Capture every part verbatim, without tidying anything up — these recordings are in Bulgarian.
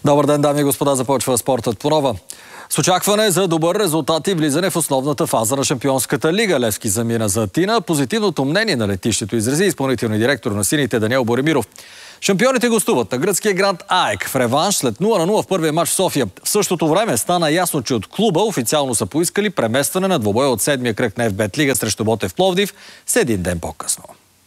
Добър ден, дами и господа, започва спортът по нова. С очакване за добър резултат и влизане в основната фаза на Шампионската лига. Левски замина за Атина. Позитивното мнение на летището изрази изпълнителният директор на сините Даниел Боремиров. Шампионите гостуват на гръцкия град АЕК в реванш след нула на нула в първия матч в София. В същото време стана ясно, че от клуба официално са поискали преместване на двобоя от седмия кръг на Еф Бет Лига срещу Ботев Пловдив с един ден по-късно.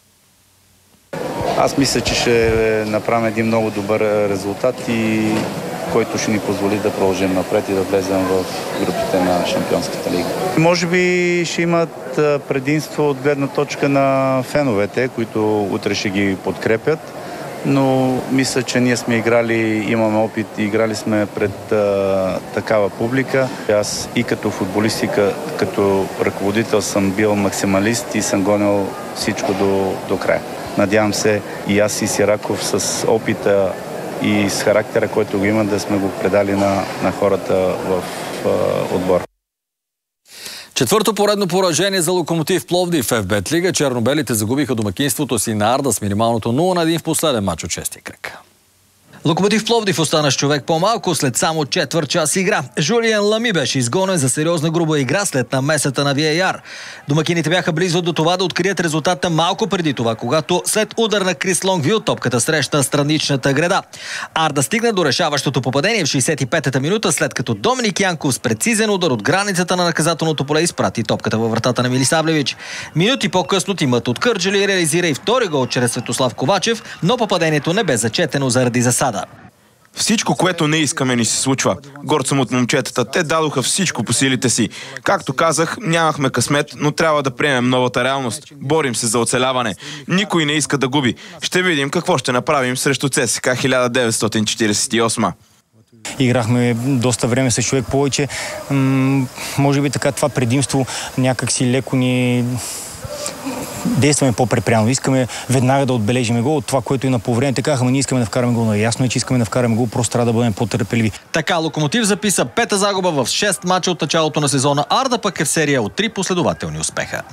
Аз мисля, че ще направим един много добър резултат и който ще ни позволи да продължим напред и да влезем в групите на Шампионската лига. Може би ще имат предимство от гледна точка на феновете, които утре ще ги подкрепят, но мисля, че ние сме играли, имаме опит и играли сме пред а, такава публика. Аз и като футболист, и като ръководител съм бил максималист и съм гонил всичко до, до края. Надявам се и аз и Сираков с опита и с характера, който го има, да сме го предали на, на хората в а, отбор. Четвърто поредно поражение за Локомотив Пловдив в Еф Бет Лига. Чернобелите загубиха домакинството си на Арда с минималното нула на един в последен мач от шестия кръг. Локомотив Пловдив остана с човек по-малко след само четвърт час игра. Жулиен Лами беше изгонен за сериозна груба игра след намесата на Ви Ей Ар. Домакините бяха близо до това да открият резултата малко преди това, когато след удар на Крис Лонгвил топката срещна страничната греда. Арда стигна до решаващото попадение в шейсет и петата минута, след като Доминик Янков с прецизен удар от границата на наказателното поле изпрати топката във вратата на Милисавлевич. Минути по-късно тимът от Кърджали реализира и втори гол чрез Светослав Ковачев, но попадението не бе зачетено заради засада. Всичко, което не искаме, ни се случва. Горд съм от момчетата. Те дадоха всичко по силите си. Както казах, нямахме късмет, но трябва да приемем новата реалност. Борим се за оцеляване. Никой не иска да губи. Ще видим какво ще направим срещу ЦСКА хиляда деветстотин четиридесет и осма. Играхме доста време с човек повече. М- може би така това предимство някак си леко ни... действаме по-препряно. Искаме веднага да отбележим гол от това, което и на полувреме казаха, ние искаме да вкараме гол. Но ясно е, че искаме да вкараме гол, просто трябва да бъдем по-търпеливи. Така Локомотив записа пета загуба в шест мача от началото на сезона. Арда пък е в серия от три последователни успеха.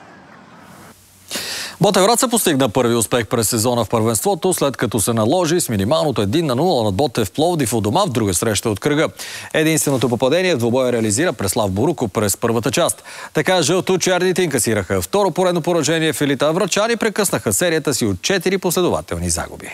Ботев Враца постигна първи успех през сезона в първенството, след като се наложи с минималното един на нула над Ботев Пловдив у дома в друга среща от кръга. Единственото попадение в двобоя реализира Преслав Боруко през първата част. Така жълто-черните инкасираха второ поредно поражение в елита. Врачани прекъснаха серията си от четири последователни загуби.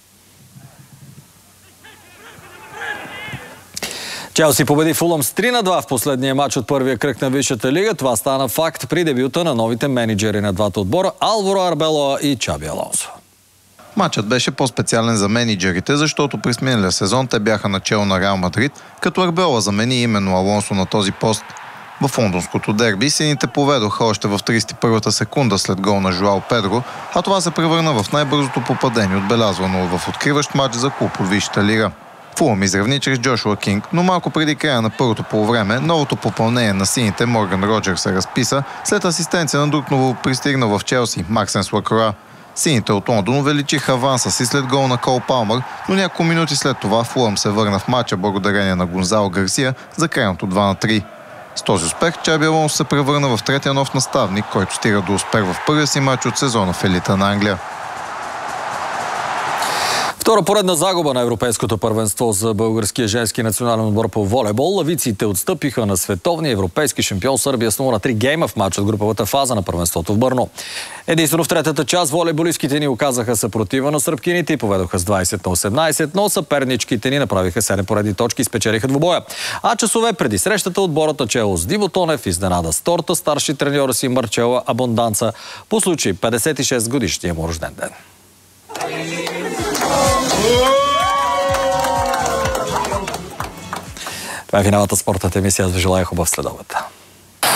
Челси победи Фулъм с три на два в последния матч от първия кръг на Висшата лига. Това стана факт при дебюта на новите менеджери на двата отбора Алваро Арбелоа и Чаби Алонсо. Матчът беше по-специален за менеджерите, защото през миналия сезон те бяха начело на Реал Мадрид, като Арбелоа замени именно Алонсо на този пост. В лондонското дерби сините поведоха още в тридесет и първата секунда след гол на Жуал Педро, а това се превърна в най-бързото попадение, отбелязвано в откриващ матч за клуб от Висшата лига. Фулъм изравни чрез Джошуа Кинг, но малко преди края на първото полувреме новото попълнение на сините Морган Роджерс се разписа след асистенция на друг новопристигнал в Челси Максенс Лакроа. Сините от Лондон увеличиха аванса си след гол на Кол Палмър, но няколко минути след това Фулъм се върна в матча благодарение на Гонзало Гарсия за крайното два на три. С този успех Чаби Алонсо се превърна в третия нов наставник, който стига до успех в първия си матч от сезона в елита на Англия. Втора поредна загуба на европейското първенство за българския женски национален отбор по волейбол. Лавиците отстъпиха на световния европейски шампион Сърбия с нула на три гейма в матч от груповата фаза на първенството в Бърно. Единствено в третата част волейболистките ни оказаха съпротива на сръбкините и поведоха с двадесет на осемнадесет, но съперничките ни направиха седем поредни точки и спечелиха двубоя. А часове преди срещата отборът начело с Диво Тонев изненада с торта старши треньора си Марчела Абонданца по случай петдесет и шест годишния му рожден ден. Това е финалната спортната емисия. Аз ви желая хубав следобед.